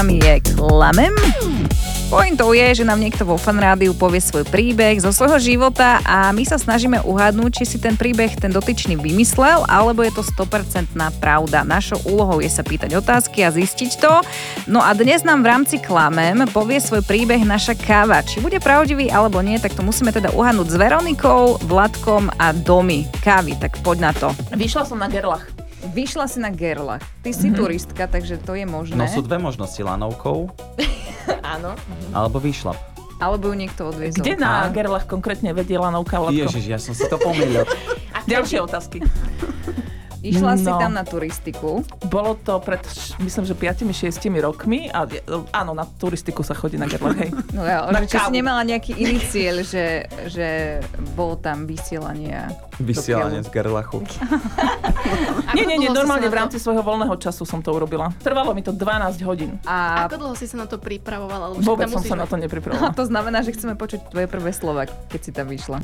je Klamem. Pointou je, že nám niekto vo fanrádiu povie svoj príbeh zo svojho života a my sa snažíme uhádnuť, či si ten príbeh ten dotyčný vymyslel, alebo je to 100% pravda. Našou úlohou je sa pýtať otázky a zistiť to. No a dnes nám v rámci Klamem povie svoj príbeh naša Káva. Či bude pravdivý alebo nie, tak to musíme teda uhádnuť s Veronikou, Vladkom a Domi. Kávy, tak poď na to. Vyšla som na gerlach. Vyšla si na gerlach. Ty si turistka, takže to je možné. No sú dve možnosti, lanovkou Áno. alebo výšlap. Alebo ju niekto odviezol. Kde na gerlach konkrétne vedie lanovka Vladko? Ježiš, ja som si to pomýlil. Ďalšie otázky. Išla si No. tam na turistiku. Bolo to pred, myslím, že 5-6 rokmi a áno, na turistiku sa chodí na gerlach, hej. No ja, Na že či si kávu. nemala nejaký iný cieľ, že bolo tam vysielanie. Vysielanie z gerlachu. Nie, dlho si normálne sa na v rámci svojho voľného času som to urobila. Trvalo mi to 12 hodín. A Ako dlho si sa na to pripravovala? Lebo Vôbec tam som sa musíš na to a nepripravovala. to znamená, že chceme počuť tvoje prvé slova, keď si tam vyšla.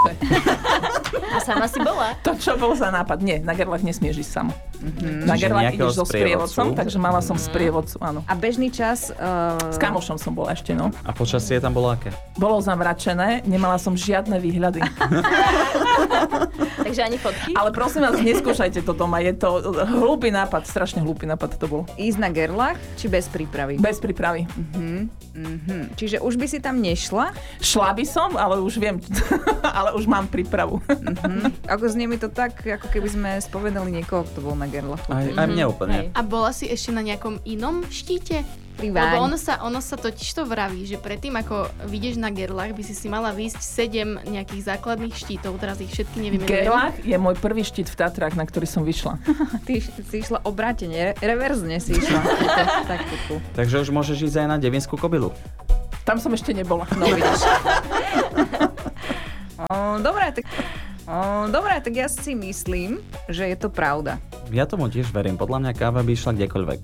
A sama si bola? To, čo bol za nápad? Nie, na gerlach nesmieš ísť sama. Na Čiže gerlach nejakého ideš so sprievodcom, sprievodcu. takže mala som sprievodcu, áno. A bežný čas... S kamošom som bola ešte, no. A počasie tam bolo aké? Bolo zamračené, nemala som žiadne výhľady. Takže ani fotky? Ale prosím vás, neskúšajte to doma, je to hlúpy nápad, strašne hlúpy nápad to bol. ísť na gerlach, či bez prípravy? Bez prípravy. Čiže už by si tam nešla? Šla by som, ale už viem, ale už mám prípravu. Ako znie mi to tak, ako keby sme spovedali niekoho, kto bol na gerlachu. Aj mne úplne. A bola si ešte na nejakom inom štíte? Pri Lebo Váň. ono sa totiž to vraví, že predtým ako vyjdeš na gerlach, by si mala výjsť 7 nejakých základných štítov, teraz ich všetky nevymenujem. Gerlach je môj prvý štít v Tatrách, na ktorý som vyšla. Ty si išla obrátene, reverzne si išla. Taktiku. Takže už môžeš ísť aj na Devinskú kobylu. Tam som ešte nebola. No vidíš. Dobre, tak ja si myslím, že je to pravda. Ja tomu tiež verím. Podľa mňa Káva by išla kdekoľvek.